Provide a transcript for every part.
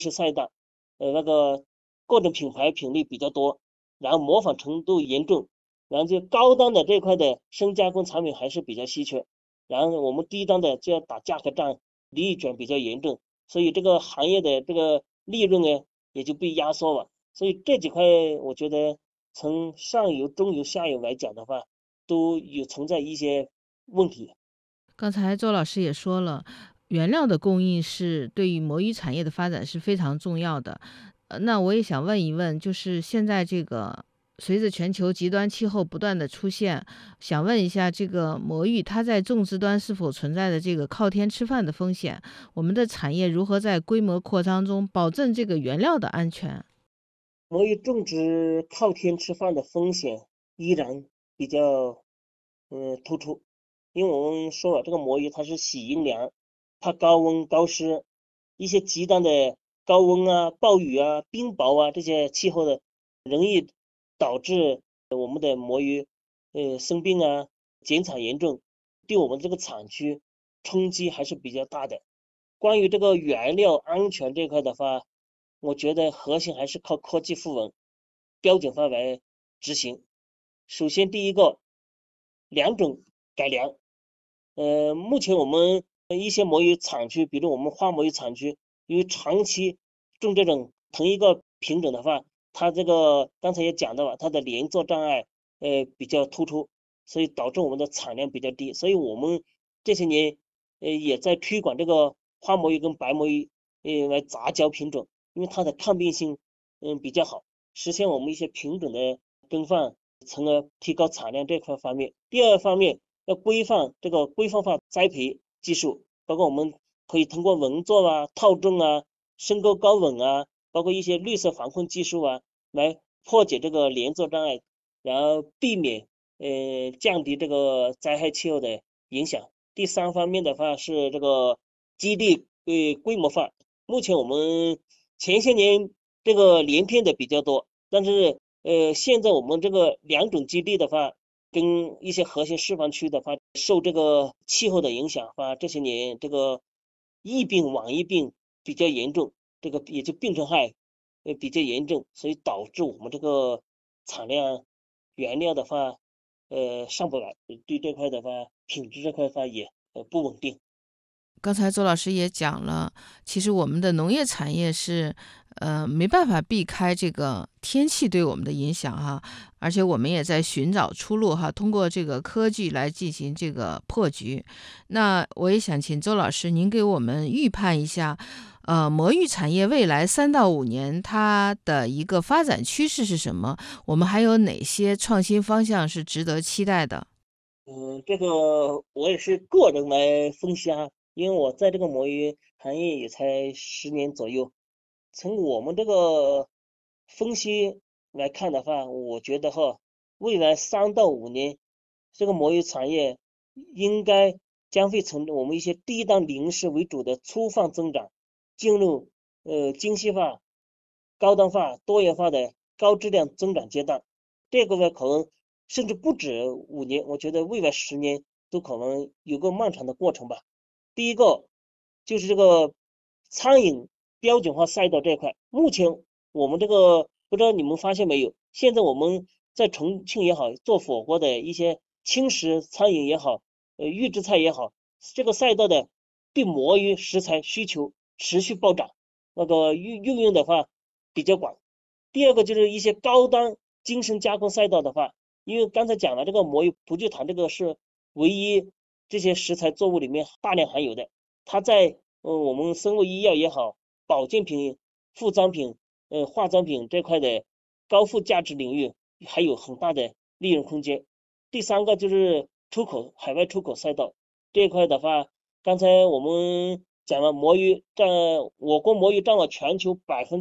是赛道，那个各种品牌品类比较多，然后模仿程度严重，然后就高端的这块的深加工产品还是比较稀缺，然后我们低端的就要打价格战，利益卷比较严重，所以这个行业的这个利润呢也就被压缩了。所以这几块我觉得从上游、中游、下游来讲的话，都有存在一些问题。 刚才周老师也说了，原料的供应是对于魔芋产业的发展是非常重要的。那我也想问一问，就是现在这个随着全球极端气候不断的出现，想问一下，这个魔芋它在种植端是否存在的这个靠天吃饭的风险？我们的产业如何在规模扩张中保证这个原料的安全？ 魔芋种植靠天吃饭的风险依然比较突出，因为我们说了，这个魔芋它是喜阴凉，怕高温高湿，一些极端的高温啊、暴雨啊、冰雹啊这些气候的，容易导致我们的魔芋生病啊、减产严重，对我们这个产区冲击还是比较大的。关于这个原料安全这块的话，我觉得核心还是靠科技赋文、标准化来执行。首先，第一个，两种改良。目前我们一些魔芋产区，比如我们花魔芋产区，因为长期种这种同一个品种的话，它这个刚才也讲到了，它的连作障碍比较突出，所以导致我们的产量比较低。所以我们这些年也在推广这个花魔芋跟白魔芋来杂交品种，因为它的抗病性比较好，实现我们一些品种的更换，从而提高产量这块方面。第二方面要规范化栽培技术，包括我们可以通过轮作啊、套种啊、深沟高稳啊，包括一些绿色防控技术啊，来破解这个连作障碍，然后避免降低这个灾害气候的影响。第三方面的话是这个基地规模化，目前我们前些年这个连片的比较多，但是现在我们这个两种基地的话，跟一些核心释放区的话，受这个气候的影响的话，这些年这个疫病、网疫病比较严重，这个也就病虫害比较严重，所以导致我们这个产量原料的话上不来，对这块的话品质这块的话也不稳定。 刚才周老师也讲了，其实我们的农业产业是，没办法避开这个天气对我们的影响哈，而且我们也在寻找出路哈，通过这个科技来进行这个破局。那我也想请周老师您给我们预判一下，魔芋产业未来3到5年它的一个发展趋势是什么？我们还有哪些创新方向是值得期待的？ 这个我也是个人来分析哈，因为我在这个魔芋行业也才10年左右。从我们这个分析来看的话，我觉得哈，未来3到5年，这个魔芋产业应该将会从我们一些低档零食为主的粗放增长，进入精细化、高端化、多元化的高质量增长阶段。这个呢，可能甚至不止5年，我觉得未来10年都可能有个漫长的过程吧。第一个就是这个餐饮标准化赛道这一块，目前我们这个不知道你们发现没有，现在我们在重庆也好，做火锅的一些轻食餐饮也好，预制菜也好，这个赛道的对魔芋食材需求持续暴涨，那个运用的话比较广。第二个就是一些高端精深加工赛道的话，因为刚才讲了，这个魔芋不聚糖这个是唯一这些食材作物里面大量含有的，它在我们生物医药也好，保健品、副产品、化妆品这块的高附加值领域还有很大的利润空间。第三个就是出口，海外出口赛道这一块的话，刚才我们讲了魔芋占我国魔芋占了全球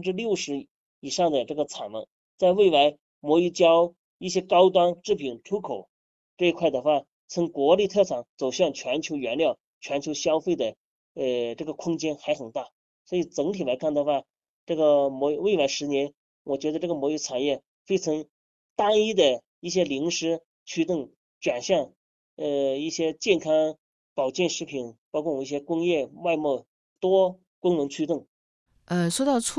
60%以上的这个产能，在未来魔芋胶一些高端制品出口这一块的话，从国内特产走向全球原料、全球消费的这个空间还很大。所以整体来看的话，这个未来10年，我觉得这个魔芋产业会从单一的一些零食驱动转向一些健康保健食品，包括我们一些工业外贸多功能驱动。 说到